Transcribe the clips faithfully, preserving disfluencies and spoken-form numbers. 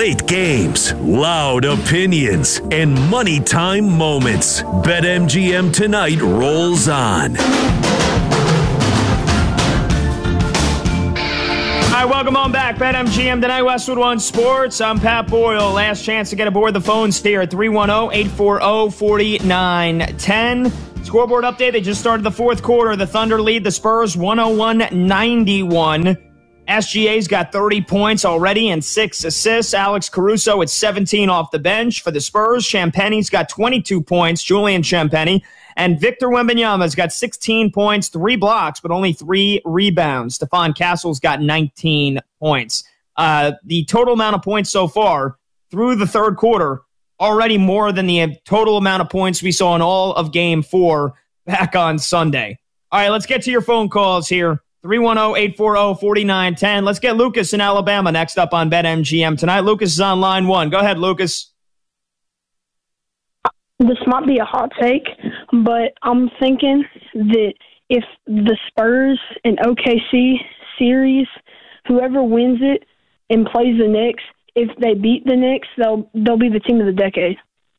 Late games, loud opinions, and money time moments. BetMGM Tonight rolls on. All right, welcome on back. BetMGM Tonight, Westwood One Sports. I'm Pat Boyle. Last chance to get aboard the phones here at three one zero, eight four zero, four nine one zero. Scoreboard update. They just started the fourth quarter. The Thunder lead the Spurs one oh one ninety-one. S G A's got thirty points already and six assists. Alex Caruso at seventeen off the bench for the Spurs. Champagne's got twenty-two points. Julian Champagne. And Victor Wembanyama's got sixteen points, three blocks, but only three rebounds. Stephon Castle's got nineteen points. Uh, the total amount of points so far through the third quarter, already more than the total amount of points we saw in all of game four back on Sunday. All right, let's get to your phone calls here. three one zero, eight four zero, four nine one zero. Let's get Lucas in Alabama next up on BetMGM tonight. Lucas is on line one. Go ahead, Lucas. This might be a hot take, but I'm thinking that if the Spurs and O K C series, whoever wins it and plays the Knicks, if they beat the Knicks, they'll they'll be the team of the decade.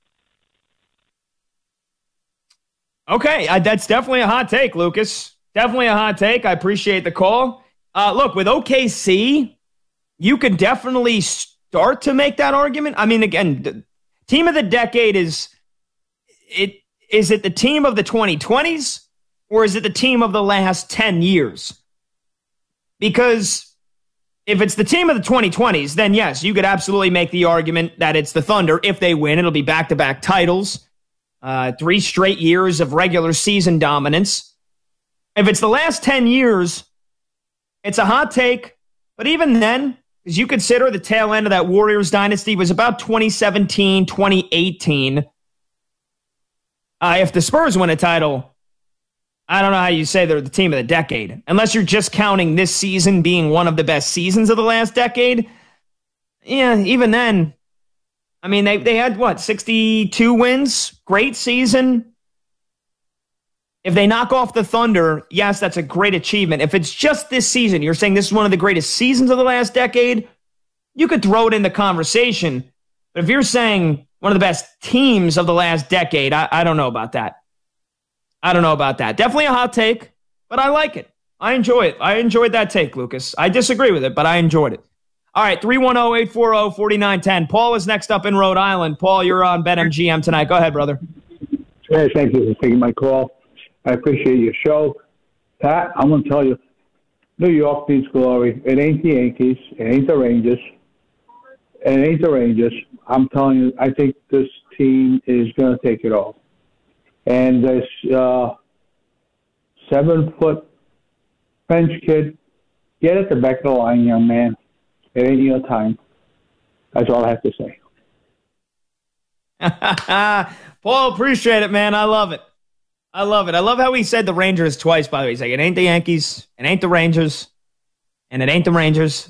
Okay, uh, that's definitely a hot take, Lucas. Definitely a hot take. I appreciate the call. Uh, look, with O K C, you could definitely start to make that argument. I mean, again, the team of the decade is it is it the team of the twenty twenties or is it the team of the last ten years? Because if it's the team of the twenty twenties, then yes, you could absolutely make the argument that it's the Thunder. If they win, it'll be back-to-back titles, uh, three straight years of regular season dominance. If it's the last ten years, it's a hot take. But even then, as you consider the tail end of that Warriors dynasty was about twenty seventeen, twenty eighteen. Uh, if the Spurs win a title, I don't know how you say they're the team of the decade. Unless you're just counting this season being one of the best seasons of the last decade. Yeah, even then, I mean, they, they had, what, sixty-two wins? Great season. If they knock off the Thunder, yes, that's a great achievement. If it's just this season, you're saying this is one of the greatest seasons of the last decade, you could throw it in the conversation. But if you're saying one of the best teams of the last decade, I, I don't know about that. I don't know about that. Definitely a hot take, but I like it. I enjoy it. I enjoyed that take, Lucas. I disagree with it, but I enjoyed it. All right, three one zero, eight four zero, four nine one zero. Paul is next up in Rhode Island. Paul, you're on BetMGM tonight. Go ahead, brother. Hey, thank you for taking my call. I appreciate your show. Pat, I'm going to tell you, New York needs glory. It ain't the Yankees. It ain't the Rangers. It ain't the Rangers. I'm telling you, I think this team is going to take it all. And this uh, seven-foot French kid, get at the back of the line, young man. It ain't your time. That's all I have to say. Paul, appreciate it, man. I love it. I love it. I love how he said the Rangers twice, by the way. He's like, it ain't the Yankees, it ain't the Rangers, and it ain't the Rangers.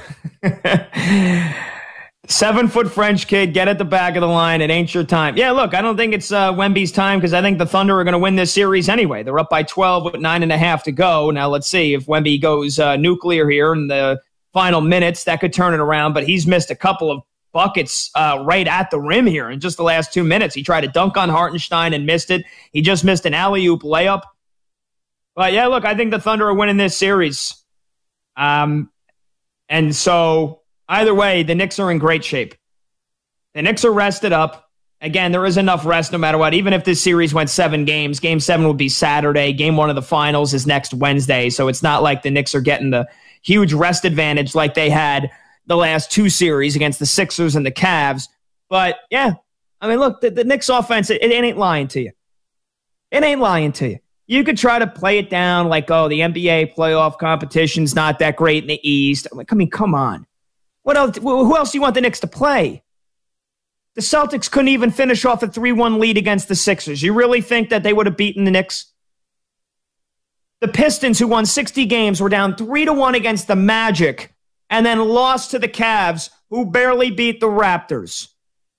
Seven-foot French kid, get at the back of the line. It ain't your time. Yeah, look, I don't think it's uh, Wemby's time because I think the Thunder are going to win this series anyway. They're up by twelve with nine and a half to go. Now, let's see if Wemby goes uh, nuclear here in the final minutes. That could turn it around, but he's missed a couple of buckets uh, right at the rim here in just the last two minutes. He tried to dunk on Hartenstein and missed it. He just missed an alley-oop layup. But, yeah, look, I think the Thunder are winning this series. Um, and so... Either way, the Knicks are in great shape. The Knicks are rested up. Again, there is enough rest no matter what. Even if this series went seven games, game seven would be Saturday. Game one of the finals is next Wednesday. So it's not like the Knicks are getting the huge rest advantage like they had the last two series against the Sixers and the Cavs. But, yeah, I mean, look, the, the Knicks offense, it, it ain't lying to you. It ain't lying to you. You could try to play it down like, oh, the N B A playoff competition's not that great in the East. I'm like, I mean, come on. What else? Who else do you want the Knicks to play? The Celtics couldn't even finish off a three one lead against the Sixers. You really think that they would have beaten the Knicks? The Pistons, who won sixty games, were down three to one against the Magic and then lost to the Cavs, who barely beat the Raptors.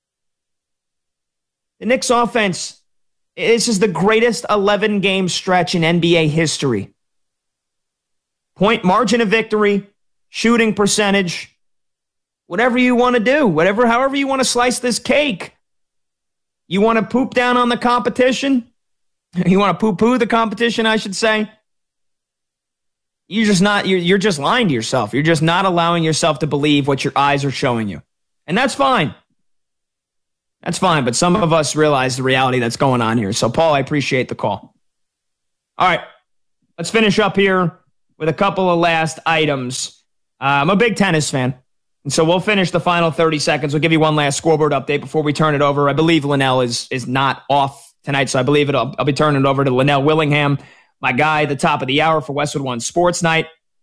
The Knicks offense, this is the greatest eleven-game stretch in N B A history. Point margin of victory, shooting percentage, whatever you want to do, whatever, however you want to slice this cake. You want to poop down on the competition? You want to poo-poo the competition, I should say? You're just not, you're, you're just lying to yourself. You're just not allowing yourself to believe what your eyes are showing you. And that's fine. That's fine, but some of us realize the reality that's going on here. So, Paul, I appreciate the call. All right, let's finish up here with a couple of last items. Uh, I'm a big tennis fan, and so we'll finish the final thirty seconds. We'll give you one last scoreboard update before we turn it over. I believe Linnell is is not off tonight, so I believe it. I'll, I'll be turning it over to Linnell Willingham, my guy at the top of the hour for Westwood One Sports Night.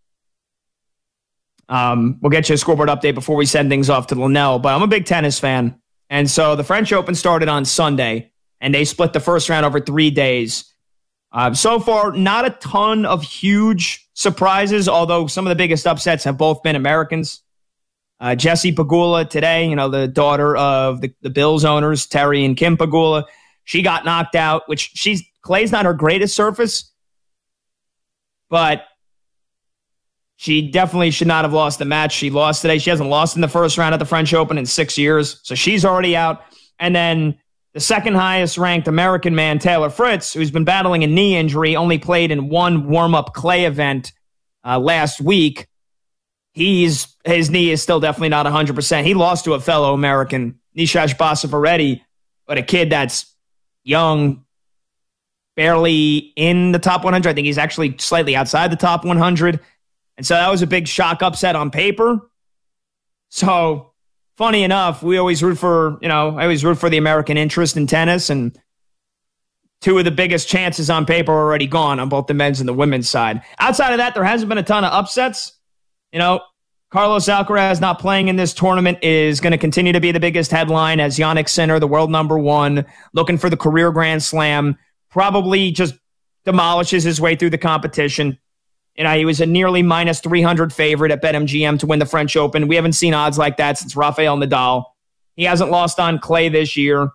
Um, we'll get you a scoreboard update before we send things off to Linnell, but I'm a big tennis fan. And so the French Open started on Sunday, and they split the first round over three days. Uh, so far, not a ton of huge surprises, although some of the biggest upsets have both been Americans. Uh, Jessie Pegula today, you know, the daughter of the, the Bills owners, Terry and Kim Pegula, she got knocked out, which she's clay's not her greatest surface, but she definitely should not have lost the match. She lost today. She hasn't lost in the first round at the French Open in six years, so she's already out. And then the second highest ranked American man, Taylor Fritz, who's been battling a knee injury, only played in one warm-up clay event uh, last week. He's his knee is still definitely not one hundred percent. He lost to a fellow American, Nishash Basafaretti, but a kid that's young, barely in the top one hundred. I think he's actually slightly outside the top one hundred. And so that was a big shock upset on paper. So, funny enough, we always root for, you know, I always root for the American interest in tennis, and two of the biggest chances on paper are already gone on both the men's and the women's side. Outside of that, there hasn't been a ton of upsets. You know, Carlos Alcaraz not playing in this tournament is going to continue to be the biggest headline, as Jannik Sinner, the world number one, looking for the career Grand Slam, probably just demolishes his way through the competition. You know, he was a nearly minus three hundred favorite at BetMGM to win the French Open. We haven't seen odds like that since Rafael Nadal. He hasn't lost on clay this year.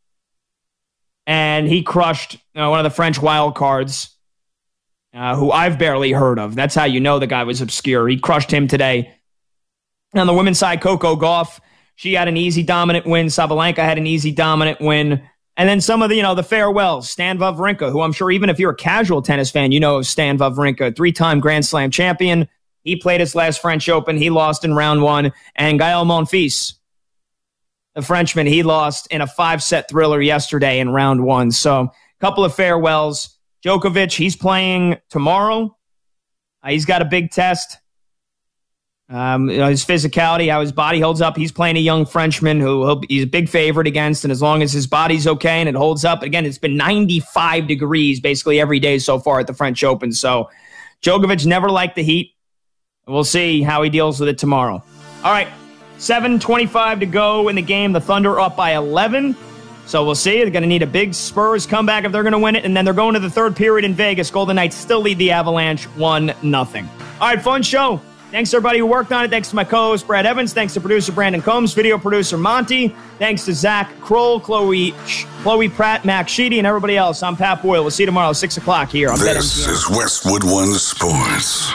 And he crushed, you know, one of the French wild cards, uh, who I've barely heard of. That's how you know the guy was obscure. He crushed him today. On the women's side, Coco Gauff, she had an easy dominant win. Sabalenka had an easy dominant win. And then some of the, you know, the farewells, Stan Wawrinka, who I'm sure even if you're a casual tennis fan, you know of Stan Wawrinka, three-time Grand Slam champion. He played his last French Open. He lost in round one. And Gael Monfils, the Frenchman, he lost in a five-set thriller yesterday in round one. So a couple of farewells. Djokovic, he's playing tomorrow. Uh, he's got a big test. Um, you know, his physicality, how his body holds up. He's playing a young Frenchman who he'll, he's a big favorite against, and as long as his body's okay and it holds up, again, it's been ninety-five degrees basically every day so far at the French Open. So Djokovic never liked the heat. We'll see how he deals with it tomorrow. All right, seven twenty-five to go in the game. The Thunder up by eleven. So we'll see. They're going to need a big Spurs comeback if they're going to win it, and then they're going to the third period in Vegas. Golden Knights still lead the Avalanche one nothing. All right, fun show. Thanks to everybody who worked on it. Thanks to my co-host, Brad Evans. Thanks to producer Brandon Combs, video producer Monty. Thanks to Zach Kroll, Chloe Chloe Pratt, Max Sheedy, and everybody else. I'm Pat Boyle. We'll see you tomorrow, six o'clock here on BetMGM. This is Westwood One Sports.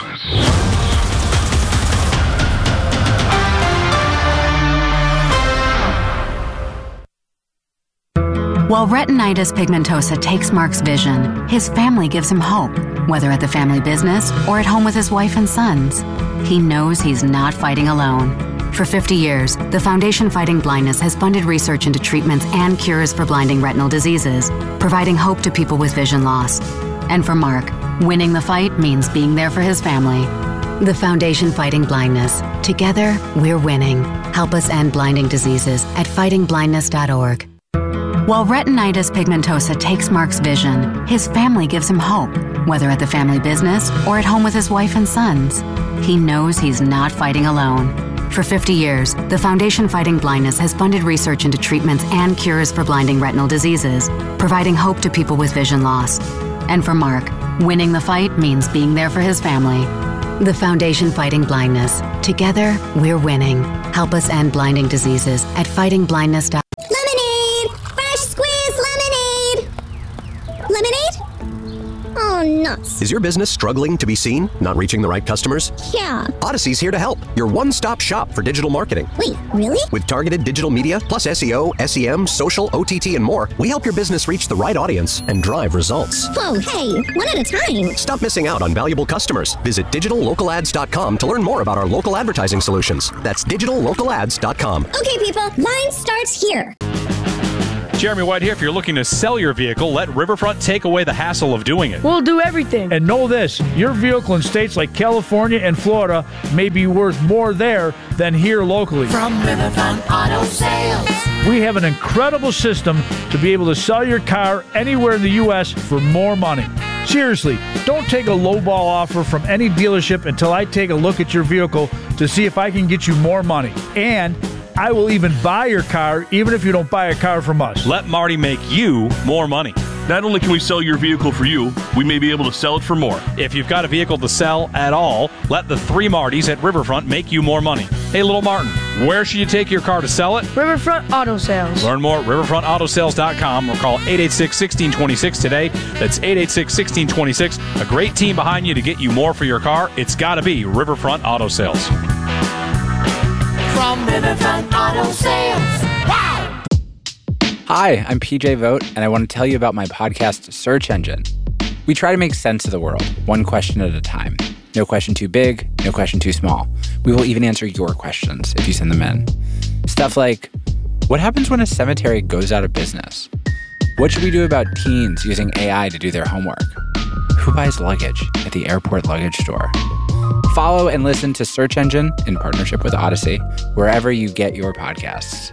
While retinitis pigmentosa takes Mark's vision, his family gives him hope, whether at the family business or at home with his wife and sons. He knows he's not fighting alone. For fifty years, the Foundation Fighting Blindness has funded research into treatments and cures for blinding retinal diseases, providing hope to people with vision loss. And for Mark, winning the fight means being there for his family. The Foundation Fighting Blindness. Together, we're winning. Help us end blinding diseases at fighting blindness dot org. While retinitis pigmentosa takes Mark's vision, his family gives him hope, whether at the family business or at home with his wife and sons. He knows he's not fighting alone. For fifty years, the Foundation Fighting Blindness has funded research into treatments and cures for blinding retinal diseases, providing hope to people with vision loss. And for Mark, winning the fight means being there for his family. The Foundation Fighting Blindness. Together, we're winning. Help us end blinding diseases at fighting blindness dot org. Lemonade! Fresh squeezed lemonade! Lemonade? Oh no. nuts. Is your business struggling to be seen? Not reaching the right customers? Yeah. Odyssey's here to help. Your one-stop shop for digital marketing. Wait, really? With targeted digital media, plus S E O, S E M, social, O T T, and more, we help your business reach the right audience and drive results. Whoa, hey, one at a time. Stop missing out on valuable customers. Visit digital local ads dot com to learn more about our local advertising solutions. That's digital local ads dot com. Okay, people, line starts here. Jeremy White here. If you're looking to sell your vehicle, let Riverfront take away the hassle of doing it. We'll do everything. And know this, your vehicle in states like California and Florida may be worth more there than here locally. From Riverfront Auto Sales. We have an incredible system to be able to sell your car anywhere in the U S for more money. Seriously, don't take a lowball offer from any dealership until I take a look at your vehicle to see if I can get you more money. And I will even buy your car, even if you don't buy a car from us. Let Marty make you more money. Not only can we sell your vehicle for you, we may be able to sell it for more. If you've got a vehicle to sell at all, let the three Martys at Riverfront make you more money. Hey, little Martin, where should you take your car to sell it? Riverfront Auto Sales. Learn more at riverfront auto sales dot com or call eight eight six, one six two six today. That's eight eight six, one six two six. A great team behind you to get you more for your car. It's got to be Riverfront Auto Sales. From Riverfront Auto Sales. Wow! Hi, I'm P J Vogt, and I want to tell you about my podcast, Search Engine. We try to make sense of the world, one question at a time. No question too big, no question too small. We will even answer your questions if you send them in. Stuff like, what happens when a cemetery goes out of business? What should we do about teens using A I to do their homework? Who buys luggage at the airport luggage store? Follow and listen to Search Engine in partnership with Odyssey, wherever you get your podcasts.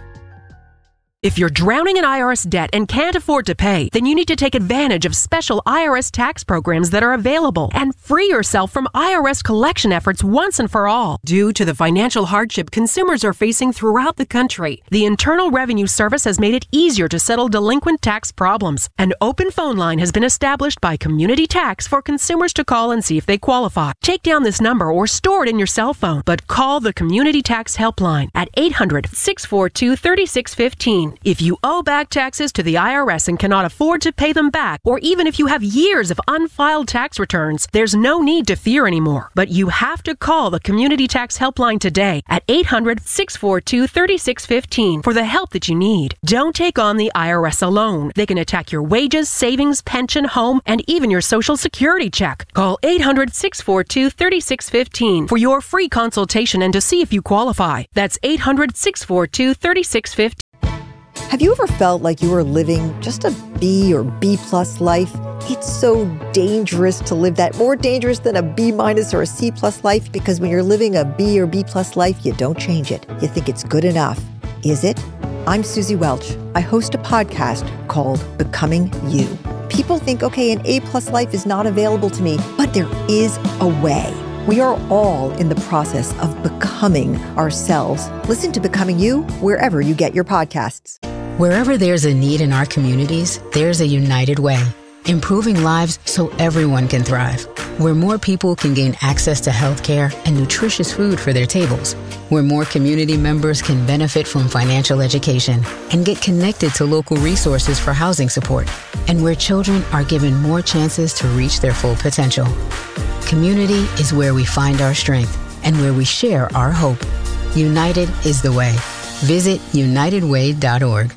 If you're drowning in I R S debt and can't afford to pay, then you need to take advantage of special I R S tax programs that are available and free yourself from I R S collection efforts once and for all. Due to the financial hardship consumers are facing throughout the country, the Internal Revenue Service has made it easier to settle delinquent tax problems. An open phone line has been established by Community Tax for consumers to call and see if they qualify. Take down this number or store it in your cell phone, but call the Community Tax Helpline at eight hundred, six four two, three six one five. If you owe back taxes to the I R S and cannot afford to pay them back, or even if you have years of unfiled tax returns, there's no need to fear anymore. But you have to call the Community Tax Helpline today at eight hundred, six four two, three six one five for the help that you need. Don't take on the I R S alone. They can attack your wages, savings, pension, home, and even your Social Security check. Call eight hundred, six four two, three six one five for your free consultation and to see if you qualify. That's eight hundred, six four two, three six one five. Have you ever felt like you were living just a B or B plus life? It's so dangerous to live that, more dangerous than a B minus or a C plus life, because when you're living a B or B plus life, you don't change it. You think it's good enough. Is it? I'm Susie Welch. I host a podcast called Becoming You. People think, okay, an A plus life is not available to me, but there is a way. We are all in the process of becoming ourselves. Listen to Becoming You wherever you get your podcasts. Wherever there's a need in our communities, there's a united way. Improving lives so everyone can thrive. Where more people can gain access to healthcare and nutritious food for their tables. Where more community members can benefit from financial education and get connected to local resources for housing support. And where children are given more chances to reach their full potential. Community is where we find our strength and where we share our hope. United is the way. Visit united way dot org.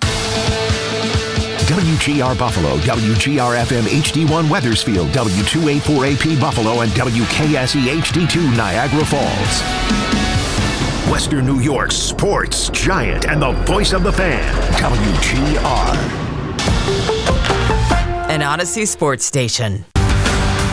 W G R Buffalo, W G R F M H D one Wethersfield, W two eighty-four A P Buffalo, and W K S E H D two Niagara Falls. Western New York's sports giant and the voice of the fan, W G R. An Odyssey sports station.